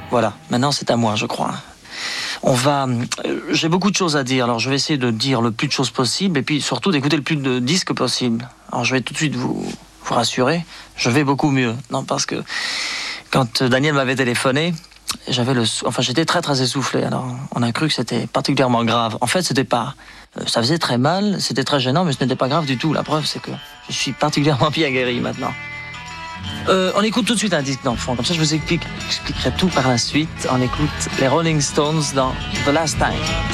Voilà, maintenant c'est à moi, je crois. J'ai beaucoup de choses à dire, alors je vais essayer de dire le plus de choses possible et puis surtout d'écouter le plus de disques possible. Alors je vais tout de suite vous rassurer, je vais beaucoup mieux. Non, parce que quand Daniel m'avait téléphoné, j'étais très très essoufflé. Alors on a cru que c'était particulièrement grave. En fait, c'était pas. Ça faisait très mal, c'était très gênant, mais ce n'était pas grave du tout. La preuve, c'est que je suis particulièrement bien guéri maintenant. On écoute tout de suite un disque d'enfant, comme ça je vous expliquerai tout par la suite. On écoute les Rolling Stones dans The Last Time.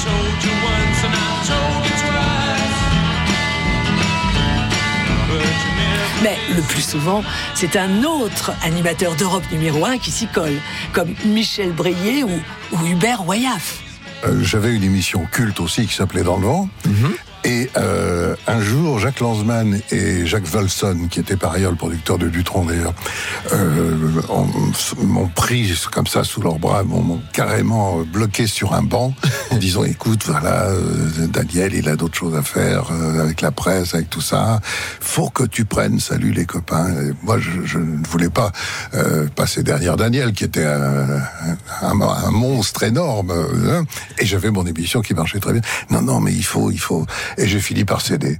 Mais le plus souvent, c'est un autre animateur d'Europe numéro 1 qui s'y colle, comme Michel Breillet ou Hubert Wayaf. J'avais une émission culte aussi qui s'appelait Dans le vent. Et un jour, Jacques Lanzmann et Jacques Wolfson, qui était par ailleurs le producteur de Dutronc d'ailleurs, m'ont pris comme ça sous leurs bras, m'ont carrément bloqué sur un banc en disant écoute, voilà, Daniel, il a d'autres choses à faire avec la presse, avec tout ça. Faut que tu prennes Salut les copains. Et moi, je ne voulais pas passer derrière Daniel, qui était un monstre énorme. Et j'avais mon émission qui marchait très bien. Non, mais il faut. Et j'ai fini par céder.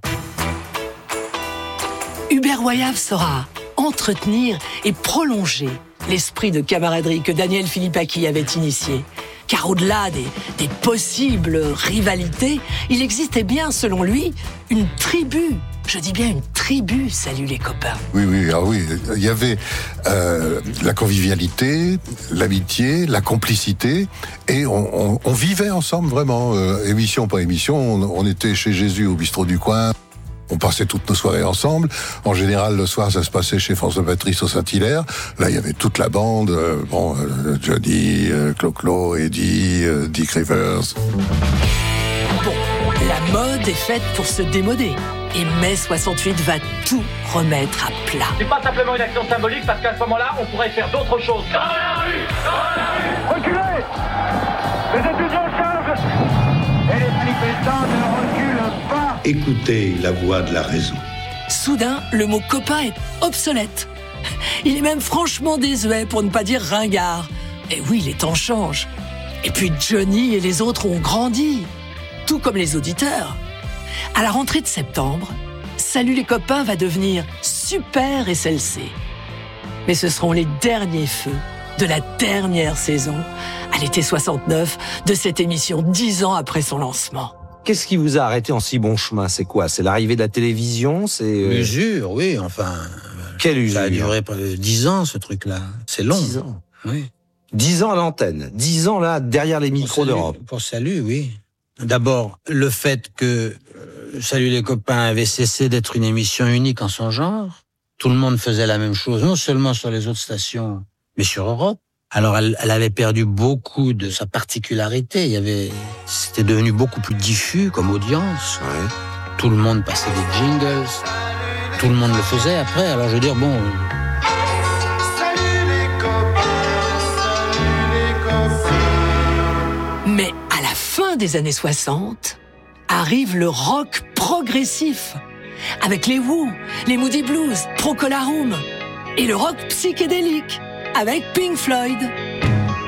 Hubert Wayaf saura entretenir et prolonger l'esprit de camaraderie que Daniel Philippaki avait initié. Car au-delà des possibles rivalités, il existait bien, selon lui, une tribu. Je dis bien une tribu, Salut les copains. Oui, il y avait la convivialité, l'amitié, la complicité, et on vivait ensemble vraiment, émission par émission. On était chez Jésus au bistrot du coin. On passait toutes nos soirées ensemble. En général, le soir, ça se passait chez François Patrice au Saint-Hilaire. Là, il y avait toute la bande. Johnny, Clo-Clo, Eddie, Dick Rivers. Bon, la mode est faite pour se démoder. Et mai 68 va tout remettre à plat. C'est pas simplement une action symbolique, parce qu'à ce moment-là, on pourrait faire d'autres choses. Dans la rue! Reculez! Les étudiants chargent! Et les manifestants ne reculent pas! Écoutez la voix de la raison. Soudain, le mot copain est obsolète. Il est même franchement désuet, pour ne pas dire ringard. Et oui, les temps changent. Et puis Johnny et les autres ont grandi, tout comme les auditeurs. À la rentrée de septembre, Salut les copains va devenir Super SLC. Mais ce seront les derniers feux de la dernière saison, à l'été 69, de cette émission 10 ans après son lancement. Qu'est-ce qui vous a arrêté en si bon chemin? C'est quoi? C'est l'arrivée de la télévision? C'est l'usure, oui, enfin. Quelle usure? Ça a duré 10 ans, ce truc-là. C'est long. 10 ans. Oui. 10 ans à l'antenne. 10 ans là, derrière les micros d'Europe. Pour Salut, oui. D'abord, le fait que Salut les copains avait cessé d'être une émission unique en son genre. Tout le monde faisait la même chose, non seulement sur les autres stations, mais sur Europe. Alors, elle avait perdu beaucoup de sa particularité. C'était devenu beaucoup plus diffus comme audience. Ouais. Tout le monde passait des jingles. Tout le monde le faisait après. Alors, je veux dire, bon. Mais à la fin des années 60, arrive le rock progressif, avec les Who, les Moody Blues, Procol Harum, et le rock psychédélique, avec Pink Floyd.